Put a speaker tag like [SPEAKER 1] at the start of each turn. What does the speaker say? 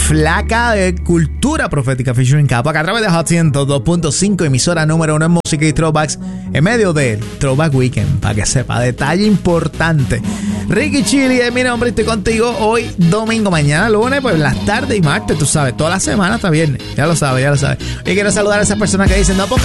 [SPEAKER 1] Flaca de Cultura Profética featuring Capac a través de Hot 102.5, emisora número 1 en música y throwbacks en medio del Throwback Weekend, para que sepa, detalle importante. Ricky Chili es mi nombre, estoy contigo hoy domingo, mañana lunes, pues las tardes y martes, tú sabes, toda la semana está viernes, ya lo sabes. Y quiero saludar a esas personas que dicen, no pongas